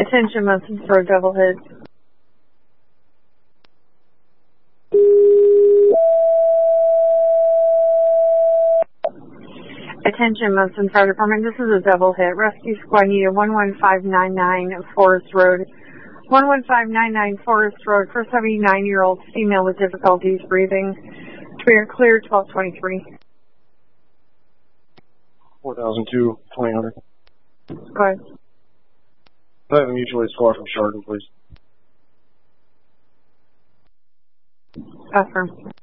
Attention, Munson for a double hit. Attention, Munson Fire Department. This is a double hit. Rescue Squad needed 11599 Forest Road. 11599 Forest Road for 79-year-old female with difficulties breathing. Clear 1223. 4002, 2000. Go ahead. I have a mutual aid squad from Chardon, please. Affirm.